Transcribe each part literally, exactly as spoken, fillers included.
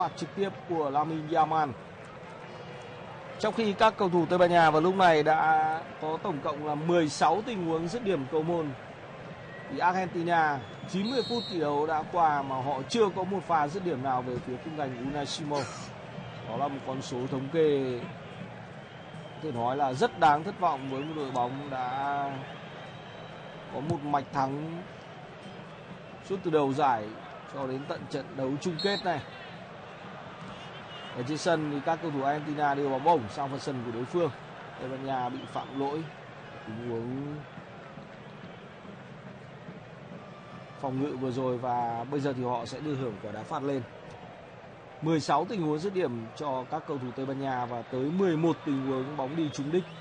phạt trực tiếp của Lamine Yamal. Trong khi các cầu thủ Tây Ban Nha vào lúc này đã có tổng cộng là mười sáu tình huống dứt điểm cầu môn, thì Argentina chín mươi phút thi đấu đã qua mà họ chưa có một pha dứt điểm nào về phía khung thành Unai Simon. Đó là một con số thống kê có thể nói là rất đáng thất vọng với một đội bóng đã có một mạch thắng suốt từ đầu giải cho đến tận trận đấu chung kết này. Ở trên sân thì các cầu thủ Argentina đưa bóng bổng sang phần sân của đối phương. Tây Ban Nha bị phạm lỗi tình huống phòng ngự vừa rồi và bây giờ thì họ sẽ đưa hưởng quả đá phạt lên. mười sáu tình huống dứt điểm cho các cầu thủ Tây Ban Nha và tới mười một tình huống bóng đi trúng đích.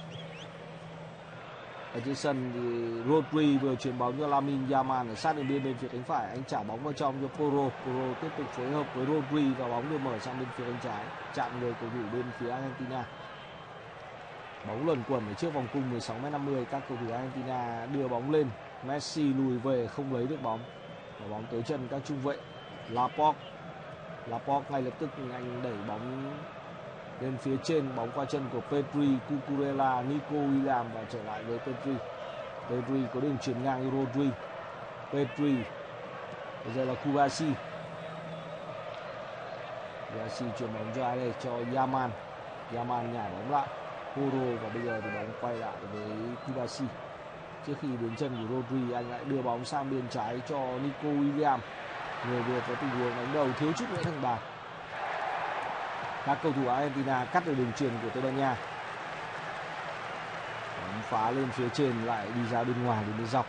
Ở trên sân thì Rodri vừa chuyền bóng cho Lamine Yamal ở sát đường biên bên phía cánh phải, anh trả bóng vào trong cho Porro. Porro tiếp tục phối hợp với Rodri và bóng được mở sang bên phía cánh trái, chạm người cầu thủ bên phía Argentina. Bóng luẩn quẩn ở trước vòng cung mười sáu mét năm mươi, các cầu thủ Argentina đưa bóng lên. Messi lùi về không lấy được bóng. Và bóng tới chân các trung vệ. Laporte. Laporte ngay lập tức anh đẩy bóng lên phía trên, bóng qua chân của Pedri, Cucurella, Nico Williams và trở lại với Pedri. Pedri có đường chuyền ngang với Rodri. Pedri. Bây giờ là Kubasi. Kubasi chuyền bóng ra đây cho Yamal. Yamal nhả bóng lại. Porro và bây giờ thì bóng quay lại với Kubasi. Trước khi đến chân của Rodri, anh lại đưa bóng sang bên trái cho Nico Williams. Người vừa có tình huống đánh đầu thiếu chút nữa thành bàn. Các cầu thủ Argentina cắt được đường chuyền của Tây Ban Nha. Bóng phá lên phía trên lại đi ra bên ngoài đến bên dọc.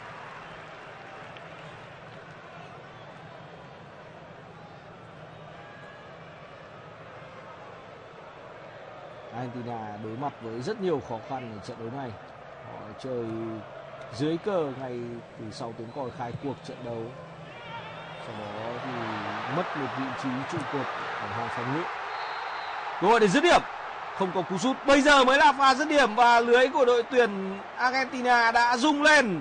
Argentina đối mặt với rất nhiều khó khăn ở trận đấu này. Họ chơi dưới cờ ngay từ sau tiếng còi khai cuộc trận đấu. Sau đó thì mất một vị trí trụ cột ở hàng phòng ngự. Cơ hội để dứt điểm, không có cú sút. Bây giờ mới là pha dứt điểm và lưới của đội tuyển Argentina đã rung lên.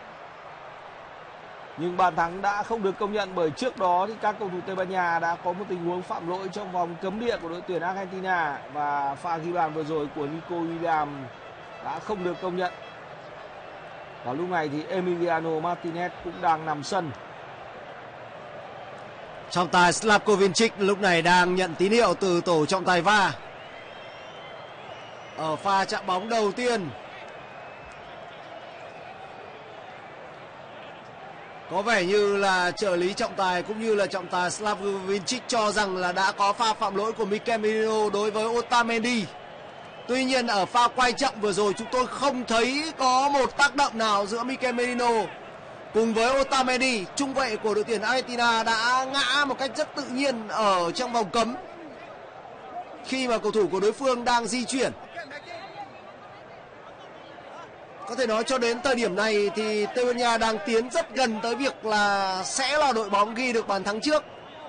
Nhưng bàn thắng đã không được công nhận bởi trước đó thì các cầu thủ Tây Ban Nha đã có một tình huống phạm lỗi trong vòng cấm địa của đội tuyển Argentina và pha ghi bàn vừa rồi của Nico Williams đã không được công nhận. Và lúc này thì Emiliano Martinez cũng đang nằm sân. Trọng tài Slavko Vincic lúc này đang nhận tín hiệu từ tổ trọng tài vê a rờ. Ở pha chạm bóng đầu tiên, có vẻ như là trợ lý trọng tài cũng như là trọng tài Slavko Vincic cho rằng là đã có pha phạm lỗi của Mikel Merino đối với Otamendi. Tuy nhiên ở pha quay chậm vừa rồi chúng tôi không thấy có một tác động nào giữa Mikel Merino cùng với Otamendi. Trung vệ của đội tuyển Argentina đã ngã một cách rất tự nhiên ở trong vòng cấm khi mà cầu thủ của đối phương đang di chuyển. Có thể nói cho đến thời điểm này thì Tây Ban Nha đang tiến rất gần tới việc là sẽ là đội bóng ghi được bàn thắng trước.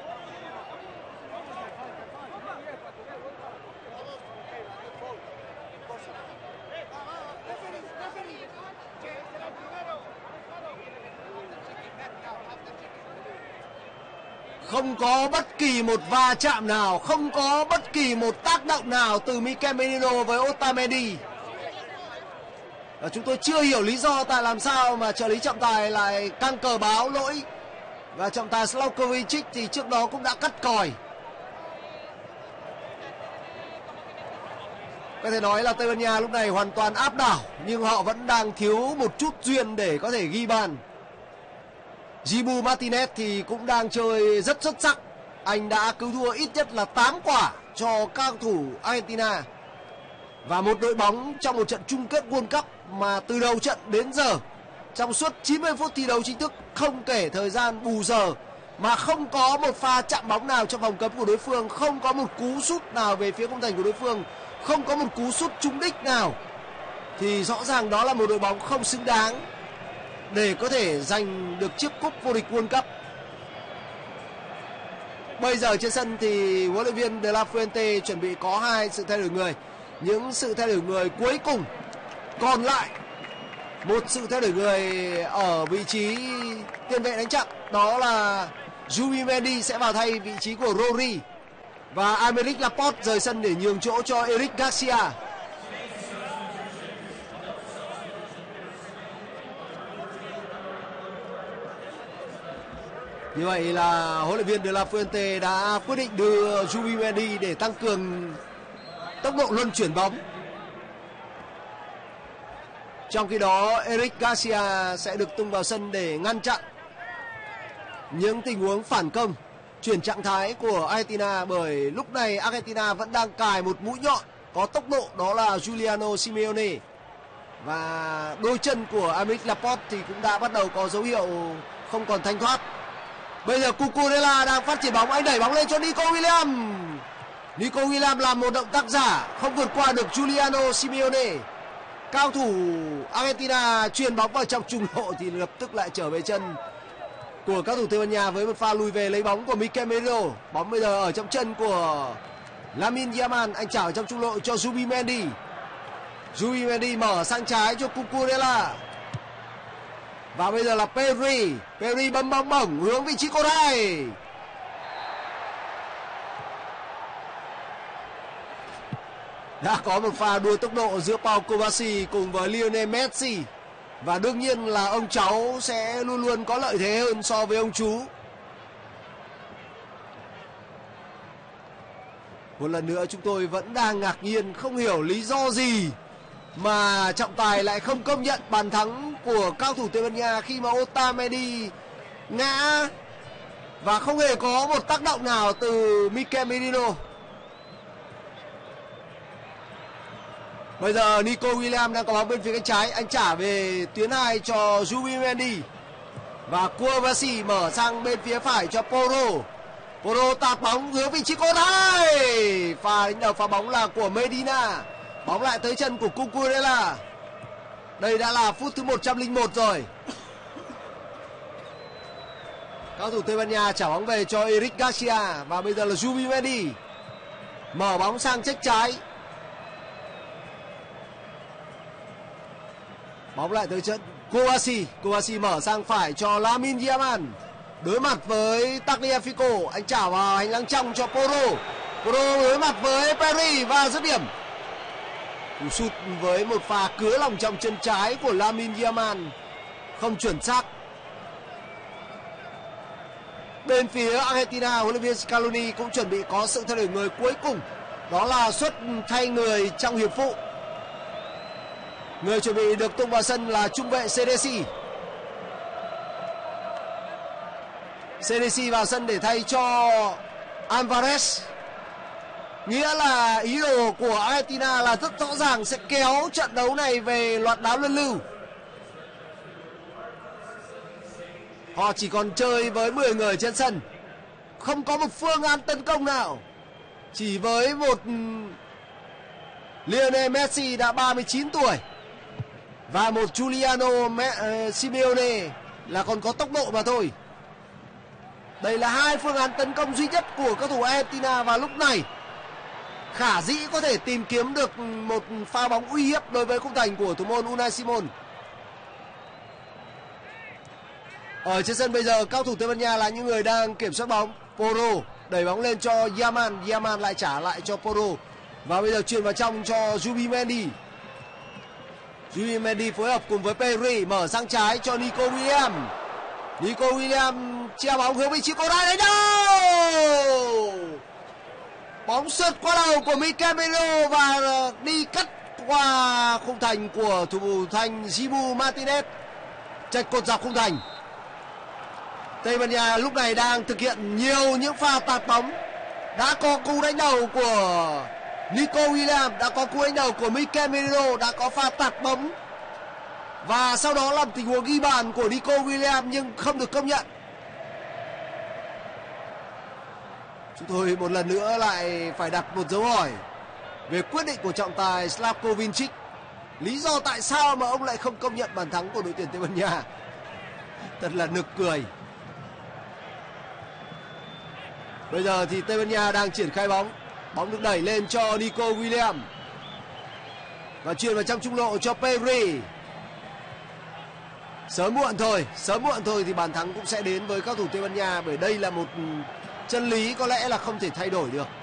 Không có bất kỳ một va chạm nào, không có bất kỳ một tác động nào từ Mikel Merino với Otamendi. Và chúng tôi chưa hiểu lý do tại làm sao mà trợ lý trọng tài lại căng cờ báo lỗi. Và trọng tài Slavko Vincic thì trước đó cũng đã cắt còi. Có thể nói là Tây Ban Nha lúc này hoàn toàn áp đảo, nhưng họ vẫn đang thiếu một chút duyên để có thể ghi bàn. Dibu Martinez thì cũng đang chơi rất xuất sắc. Anh đã cứu thua ít nhất là tám quả cho các cầu thủ Argentina. Và một đội bóng trong một trận chung kết World Cup mà từ đầu trận đến giờ, trong suốt chín mươi phút thi đấu chính thức không kể thời gian bù giờ, mà không có một pha chạm bóng nào trong vòng cấm của đối phương, không có một cú sút nào về phía khung thành của đối phương, không có một cú sút trúng đích nào, thì rõ ràng đó là một đội bóng không xứng đáng để có thể giành được chiếc cúp vô địch World Cup. Bây giờ trên sân thì huấn luyện viên De La Fuente chuẩn bị có hai sự thay đổi người. Những sự thay đổi người cuối cùng còn lại, một sự thay đổi người ở vị trí tiền vệ đánh chặn, đó là Zubimendi sẽ vào thay vị trí của Rodri. Và Aymeric Laporte rời sân để nhường chỗ cho Eric Garcia. Như vậy là huấn luyện viên De La Fuente đã quyết định đưa Zubimendi để tăng cường tốc độ luân chuyển bóng. Trong khi đó Eric Garcia sẽ được tung vào sân để ngăn chặn những tình huống phản công, chuyển trạng thái của Argentina, bởi lúc này Argentina vẫn đang cài một mũi nhọn có tốc độ, đó là Giuliano Simeone. Và đôi chân của Aymeric Laporte thì cũng đã bắt đầu có dấu hiệu không còn thanh thoát. Bây giờ Cucurella đang phát triển bóng, anh đẩy bóng lên cho Nico Williams. Nico Williams làm một động tác giả, không vượt qua được Giuliano Simeone. Cao thủ Argentina chuyền bóng vào trong trung lộ thì lập tức lại trở về chân của các thủ Tây Ban Nha với một pha lùi về lấy bóng của Mikel Merino. Bóng bây giờ ở trong chân của Lamine Yamal, anh trả ở trong trung lộ cho Zubimendi. Zubimendi mở sang trái cho Cucurella. Và bây giờ là Pedri. Pedri bấm bóng bổng hướng vị trí cột hai. Đã có một pha đua tốc độ giữa Pau Kovacic cùng với Lionel Messi. Và đương nhiên là ông cháu sẽ luôn luôn có lợi thế hơn so với ông chú. Một lần nữa chúng tôi vẫn đang ngạc nhiên, không hiểu lý do gì mà trọng tài lại không công nhận bàn thắng của cao thủ Tây Ban Nha khi mà Otamendi ngã và không hề có một tác động nào từ Mikel Merino. Bây giờ Nico Williams đang có bóng bên phía cánh trái, anh trả về tuyến hai cho Zubimendi. Và Kovacic mở sang bên phía phải cho Porro. Porro tạt bóng hướng vị trí cột hai. Pha đánh đầu phá bóng là của Medina. Bóng lại tới chân của Cucurella. Đây đã là phút thứ một trăm lẻ một rồi. Cao thủ Tây Ban Nha trả bóng về cho Eric Garcia. Và bây giờ là Zubimendi. Mở bóng sang check trái. Bóng lại tới chân Kovacic. Kovacic mở sang phải cho Lamine Yamal. Đối mặt với Tagliafico, anh trả vào hành lang trong cho Porro. Porro đối mặt với Pedri và dứt điểm. Cú sút với một pha cứa lòng trong chân trái của Lamine Yamal không chuẩn xác. Bên phía Argentina, huấn luyện viên Scaloni cũng chuẩn bị có sự thay đổi người cuối cùng, đó là suất thay người trong hiệp phụ. Người chuẩn bị được tung vào sân là trung vệ xê đê xê. xê đê xê vào sân để thay cho Alvarez. Nghĩa là ý đồ của Argentina là rất rõ ràng, sẽ kéo trận đấu này về loạt đá luân lưu. Họ chỉ còn chơi với mười người trên sân, không có một phương án tấn công nào. Chỉ với một Lionel Messi đã ba mươi chín tuổi và một Giuliano Simeone là còn có tốc độ mà thôi. Đây là hai phương án tấn công duy nhất của các thủ Argentina và lúc này khả dĩ có thể tìm kiếm được một pha bóng uy hiếp đối với khung thành của thủ môn Unai Simon. Ở trên sân bây giờ các thủ Tây Ban Nha là những người đang kiểm soát bóng. Porro đẩy bóng lên cho Yamal, Yamal lại trả lại cho Porro. Và bây giờ chuyền vào trong cho Zubimendi. Zubimendi phối hợp cùng với Pedri mở sang trái cho Nico Williams. Nico Williams chia bóng hướng vị trí cột hai, đánh đầu. Bóng sượt qua đầu của Mikel Merino và đi cắt qua khung thành của thủ thành Dibu Martinez, chạch cột dọc khung thành. Tây Ban Nha lúc này đang thực hiện nhiều những pha tạt bóng. Đã có cú đánh đầu của Nico Williams, đã có cú đánh đầu của Mikel Merino, đã có pha tạt bóng và sau đó làm tình huống ghi bàn của Nico Williams nhưng không được công nhận. Chúng tôi một lần nữa lại phải đặt một dấu hỏi về quyết định của trọng tài Slavko Vincic. Lý do tại sao mà ông lại không công nhận bàn thắng của đội tuyển Tây Ban Nha? Thật là nực cười. Bây giờ thì Tây Ban Nha đang triển khai bóng. Bóng được đẩy lên cho Nico Williams và chuyền vào trong trung lộ cho Pedri. Sớm muộn thôi, sớm muộn thôi thì bàn thắng cũng sẽ đến với các thủ Tây Ban Nha, bởi đây là một chân lý có lẽ là không thể thay đổi được.